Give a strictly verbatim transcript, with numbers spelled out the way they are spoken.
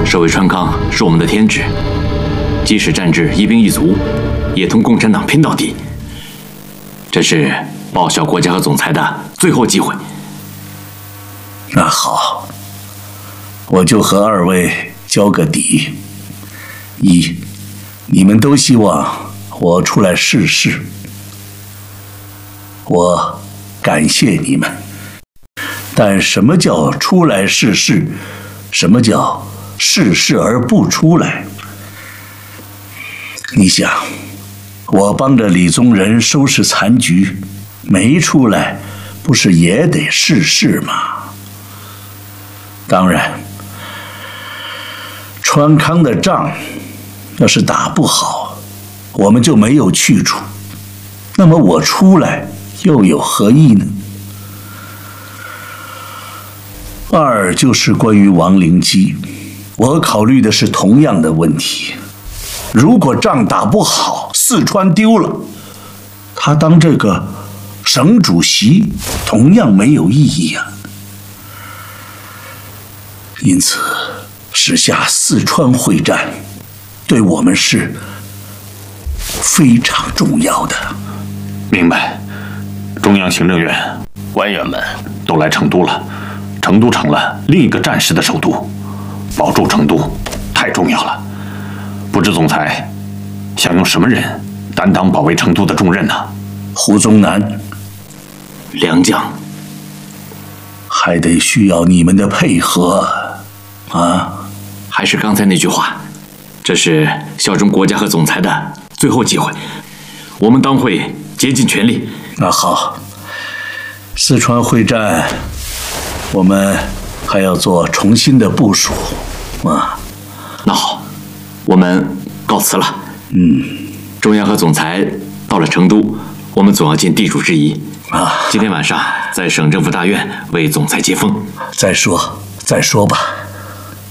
守卫川康是我们的天职，即使战至一兵一卒，也同共产党拼到底。这是报效国家和总裁的最后机会。 那好，我就和二位交个底：一，你们都希望我出来试试，我感谢你们。但什么叫出来试试？什么叫试试而不出来？你想，我帮着李宗仁收拾残局，没出来，不是也得试试吗？当然，川康的仗要是打不好，我们就没有去处，那么我出来又有何意呢？二就是关于王灵基，我考虑的是同样的问题。如果仗打不好，四川丢了，他当这个省主席同样没有意义啊。因此，时下四川会战对我们是非常重要的。 明白。中央行政院官员们都来成都了，成都成了另一个战时的首都，保住成都太重要了。不知总裁想用什么人担当保卫成都的重任呢？ 胡宗南， 良将， 还得需要你们的配合啊！ 还是刚才那句话，这是效忠国家和总裁的最后机会，我们当会竭尽全力。 那好，四川会战，我们还要做重新的部署啊。 那好，我们告辞了。 嗯， 中央和总裁到了成都，我们总要尽地主之谊啊。 今天晚上在省政府大院为总裁接风。 再说，再说吧。